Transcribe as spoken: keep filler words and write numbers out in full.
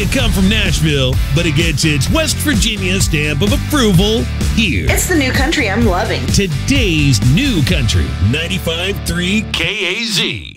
may have come from Nashville, but it gets its West Virginia stamp of approval here. It's the new country I'm loving. Today's new country, ninety-five point three K A Z.